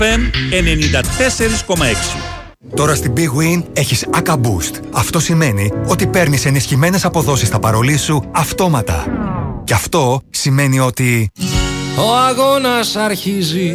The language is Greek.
FM 94,6. Τώρα στην Big Win έχεις ACA Boost. Αυτό σημαίνει ότι παίρνεις ενισχυμένες αποδόσεις στα παρολί σου αυτόματα. Και αυτό σημαίνει ότι... ο αγώνας αρχίζει.